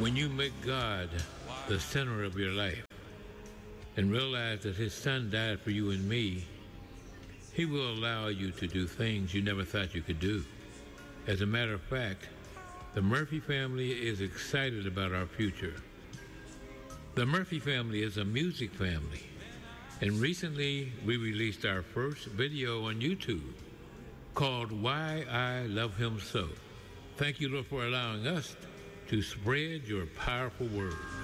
When you make God the center of your life and realize that his son died for you and me, he will allow you to do things you never thought you could do. As a matter of fact, the Murphy family is excited about our future. The Murphy family is a music family, and recently we released our first video on YouTube called Why I Love Him So. Thank you, Lord, for allowing us to spread your powerful word.